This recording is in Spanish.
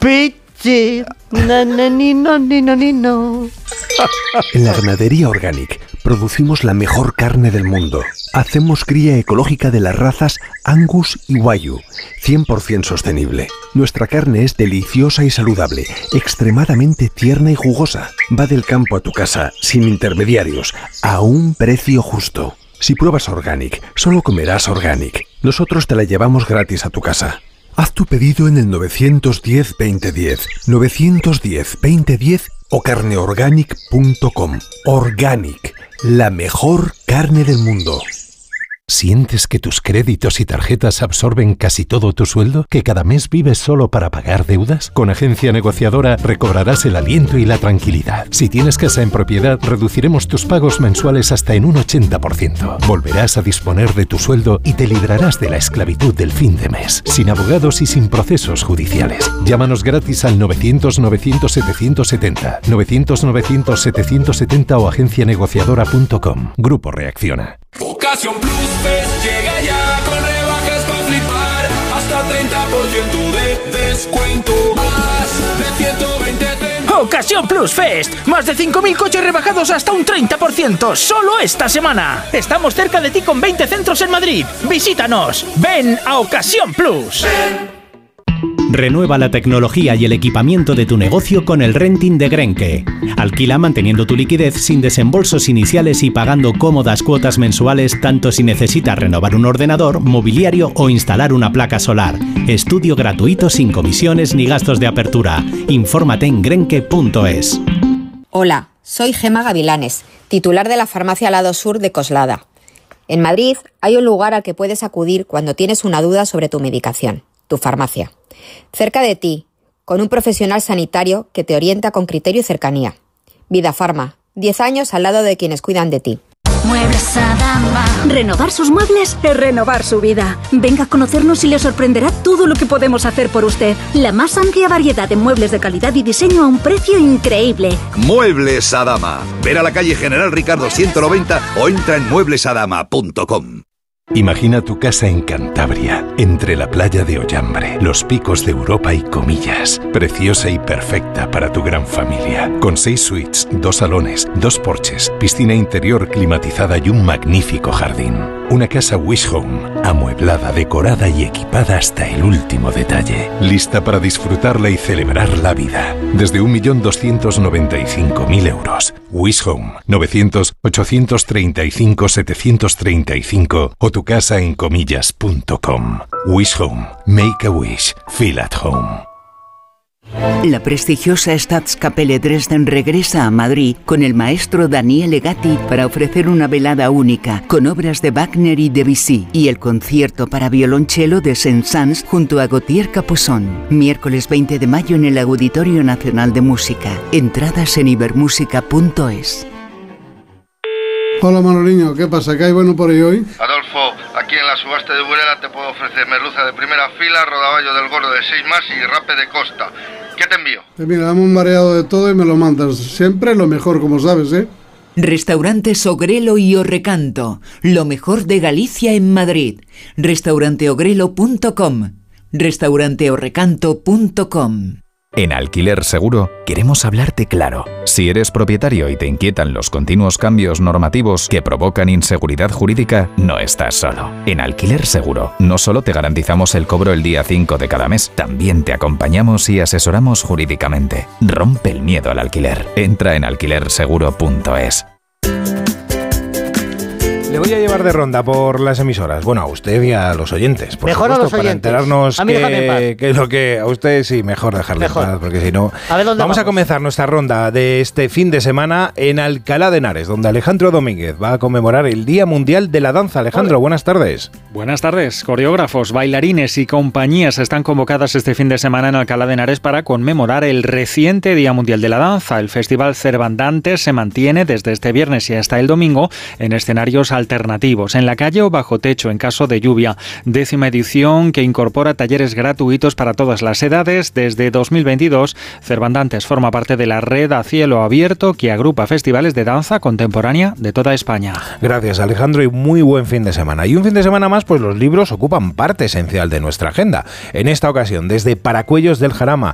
Pichi. No. En la ganadería Organic producimos la mejor carne del mundo. Hacemos cría ecológica de las razas Angus y Wagyu, 100% sostenible. Nuestra carne es deliciosa y saludable, extremadamente tierna y jugosa. Va del campo a tu casa, sin intermediarios, a un precio justo. Si pruebas Organic, solo comerás Organic. Nosotros te la llevamos gratis a tu casa. Haz tu pedido en el 910-2010, 910-2010 o carneorganic.com. Organic, la mejor carne del mundo. ¿Sientes que tus créditos y tarjetas absorben casi todo tu sueldo? ¿Que cada mes vives solo para pagar deudas? Con Agencia Negociadora recobrarás el aliento y la tranquilidad. Si tienes casa en propiedad, reduciremos tus pagos mensuales hasta en un 80%. Volverás a disponer de tu sueldo y te librarás de la esclavitud del fin de mes, sin abogados y sin procesos judiciales. Llámanos gratis al 900-900-770, 900-900-770 o agencianegociadora.com. Grupo Reacciona. Ocasión Plus Fest llega ya con rebajas para flipar, hasta 30% de descuento, más de 120 temas. Ocasión Plus Fest, más de 5.000 coches rebajados hasta un 30%, solo esta semana. Estamos cerca de ti con 20 centros en Madrid. Visítanos, ven a Ocasión Plus. Renueva la tecnología y el equipamiento de tu negocio con el renting de Grenke. Alquila manteniendo tu liquidez sin desembolsos iniciales y pagando cómodas cuotas mensuales tanto si necesitas renovar un ordenador, mobiliario o instalar una placa solar. Estudio gratuito sin comisiones ni gastos de apertura. Infórmate en grenke.es. Hola, soy Gema Gavilanes, titular de la farmacia Lado Sur de Coslada. En Madrid hay un lugar al que puedes acudir cuando tienes una duda sobre tu medicación, tu farmacia. Cerca de ti, con un profesional sanitario que te orienta con criterio y cercanía. Vida Farma, 10 años al lado de quienes cuidan de ti. Muebles Adama. Renovar sus muebles es renovar su vida. Venga a conocernos y le sorprenderá todo lo que podemos hacer por usted. La más amplia variedad de muebles de calidad y diseño a un precio increíble. Muebles Adama. Ver a la calle General Ricardo 190 o entra en mueblesadama.com. Imagina tu casa en Cantabria, entre la playa de Ollambre, los picos de Europa y Comillas. Preciosa y perfecta para tu gran familia. Con 6 suites, 2 salones, 2 porches, piscina interior climatizada y un magnífico jardín. Una casa Wish Home, amueblada, decorada y equipada hasta el último detalle. Lista para disfrutarla y celebrar la vida. Desde 1.295.000 euros. Wish Home, 900-835-735 o tu casa en comillas.com. Wish Home. Make a wish. Feel at home. La prestigiosa Staatskapelle Dresden regresa a Madrid con el maestro Daniele Gatti para ofrecer una velada única con obras de Wagner y Debussy y el concierto para violonchelo de Saint-Saëns junto a Gauthier Capuçon. Miércoles 20 de mayo en el Auditorio Nacional de Música. Entradas en ibermusica.es. Hola Manoliño, ¿qué pasa? ¿Qué hay bueno por ahí hoy? Adolfo, aquí en la subasta de Burela te puedo ofrecer merluza de primera fila, rodaballo del gordo de 6 más y rape de costa. ¿Qué te envío? Mira, dame un mareado de todo y me lo mandas. Siempre lo mejor, como sabes, ¿eh? Restaurantes Ogrelo y Orrecanto. Lo mejor de Galicia en Madrid. Restauranteogrelo.com. Restauranteorrecanto.com. En Alquiler Seguro queremos hablarte claro. Si eres propietario y te inquietan los continuos cambios normativos que provocan inseguridad jurídica, no estás solo. En Alquiler Seguro no solo te garantizamos el cobro el día 5 de cada mes, también te acompañamos y asesoramos jurídicamente. Rompe el miedo al alquiler. Entra en alquilerseguro.es. Le voy a llevar de ronda por las emisoras. Bueno, a usted y a los oyentes, por mejor supuesto, a los oyentes. para enterarnos a mí que es lo que a usted sí, mejor dejarle en paz, porque si no... Vamos a comenzar nuestra ronda de este fin de semana en Alcalá de Henares, donde Alejandro Domínguez va a conmemorar el Día Mundial de la Danza. Alejandro, buenas tardes. Buenas tardes. Coreógrafos, bailarines y compañías están convocadas este fin de semana en Alcalá de Henares para conmemorar el reciente Día Mundial de la Danza. El Festival Cervandantes se mantiene desde este viernes y hasta el domingo en escenarios alternativos, en la calle o bajo techo en caso de lluvia. 10ª edición que incorpora talleres gratuitos para todas las edades. Desde 2022, Cervandantes forma parte de la red a cielo abierto que agrupa festivales de danza contemporánea de toda España. Gracias, Alejandro, y muy buen fin de semana. Y un fin de semana más, pues los libros ocupan parte esencial de nuestra agenda. En esta ocasión, desde Paracuellos del Jarama,